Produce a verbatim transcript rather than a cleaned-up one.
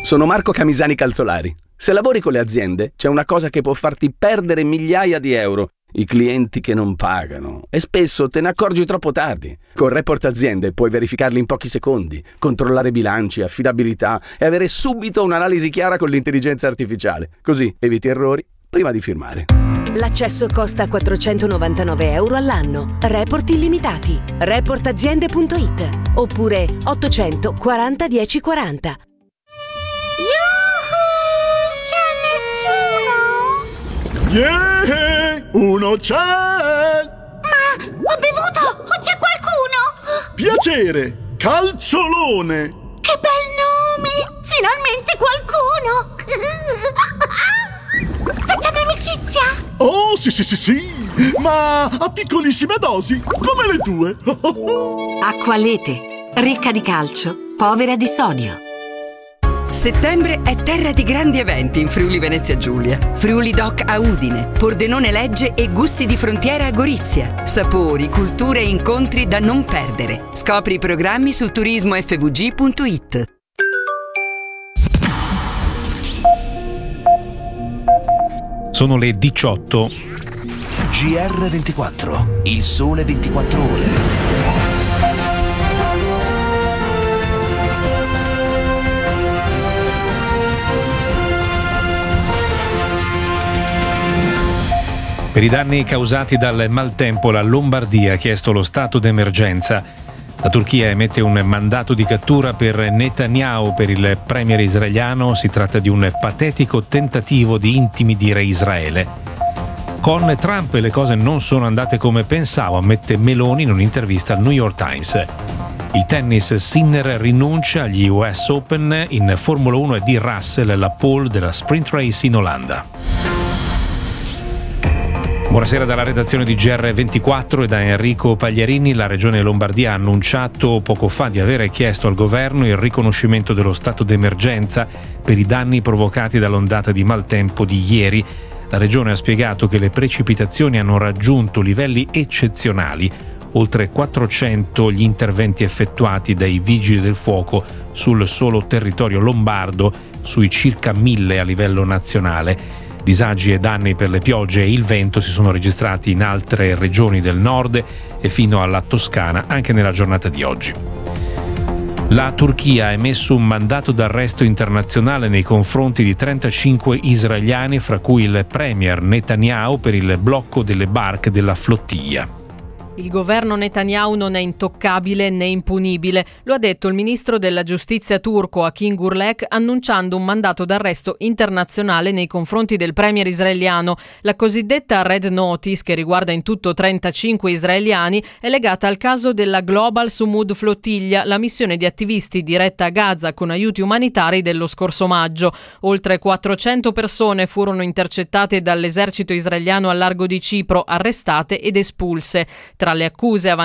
Sono Marco Camisani Calzolari. Se lavori con le aziende, c'è una cosa che può farti perdere migliaia di euro: i clienti che non pagano. E spesso te ne accorgi troppo tardi. Con Report Aziende puoi verificarli in pochi secondi, controllare bilanci, affidabilità e avere subito un'analisi chiara con l'intelligenza artificiale. Così eviti errori prima di firmare. L'accesso costa quattrocentonovantanove euro all'anno. Report illimitati. report aziende punto it oppure ottocento quaranta dieci quaranta. Yuhu! C'è nessuno? Yeah! Uno c'è! Ma ho bevuto! O c'è qualcuno? Piacere! Calciolone! Che bel nome! Finalmente qualcuno! Facciamo amicizia? Oh, sì, sì, sì, sì! Ma a piccolissime dosi, come le tue! Acqualete, ricca di calcio, povera di sodio. Settembre è terra di grandi eventi in Friuli Venezia Giulia. Friuli Doc a Udine, Pordenone Legge e Gusti di Frontiera a Gorizia. Sapori, culture e incontri da non perdere. Scopri i programmi su turismo effe vu gi punto it. Sono le diciotto. G R ventiquattro, il sole ventiquattro ore. Per i danni causati dal maltempo, la Lombardia ha chiesto lo stato d'emergenza. La Turchia emette un mandato di cattura per Netanyahu, per il premier israeliano. Si tratta di un patetico tentativo di intimidire Israele. Con Trump le cose non sono andate come pensavo, ammette Meloni in un'intervista al New York Times. Il tennis, Sinner rinuncia agli U S Open. In Formula uno è di Russell la pole della sprint race in Olanda. Buonasera dalla redazione di G R ventiquattro e da Enrico Pagliarini. La Regione Lombardia ha annunciato poco fa di avere chiesto al governo il riconoscimento dello stato d'emergenza per i danni provocati dall'ondata di maltempo di ieri. La Regione ha spiegato che le precipitazioni hanno raggiunto livelli eccezionali, oltre quattrocento gli interventi effettuati dai vigili del fuoco sul solo territorio lombardo, sui circa mille a livello nazionale. Disagi e danni per le piogge e il vento si sono registrati in altre regioni del nord e fino alla Toscana anche nella giornata di oggi. La Turchia ha emesso un mandato d'arresto internazionale nei confronti di trentacinque israeliani, fra cui il premier Netanyahu, per il blocco delle barche della flottiglia. Il governo Netanyahu non è intoccabile né impunibile, lo ha detto il ministro della giustizia turco Hakim Gurlek, annunciando un mandato d'arresto internazionale nei confronti del premier israeliano. La cosiddetta Red Notice, che riguarda in tutto trentacinque israeliani, è legata al caso della Global Sumud Flottiglia, la missione di attivisti diretta a Gaza con aiuti umanitari dello scorso maggio. Oltre quattrocento persone furono intercettate dall'esercito israeliano al largo di Cipro, arrestate ed espulse. Tra le accuse